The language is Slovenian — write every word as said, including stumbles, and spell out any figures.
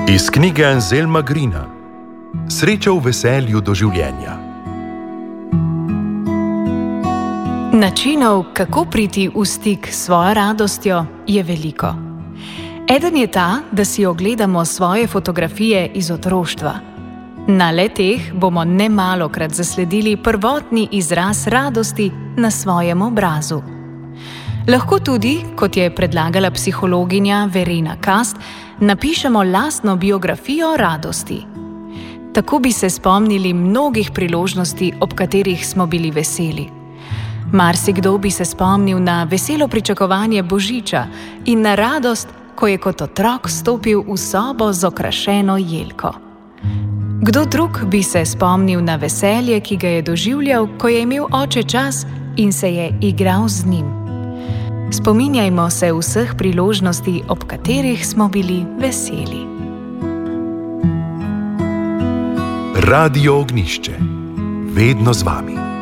Iz knjige Anselma Grina Sreča v veselju do življenja. Načinov, kako priti v stik s svojo radostjo, je veliko. Eden je ta, da si ogledamo svoje fotografije iz otroštva. Na le-teh bomo nemalokrat zasledili prvotni izraz radosti na svojem obrazu. Lahko tudi, kot je predlagala psihologinja Verena Kast, napišemo lastno biografijo radosti. Tako bi se spomnili mnogih priložnosti, ob katerih smo bili veseli. Marsikdo bi se spomnil na veselo pričakovanje Božiča in na radost, ko je kot otrok stopil v sobo z okrašeno jelko. Kdo drug bi se spomnil na veselje, ki ga je doživljal, ko je imel oče čas in se je igral z njim. Spominjajmo se vseh priložnosti, ob katerih smo bili veseli. Radio Ognjišče. Vedno z vami.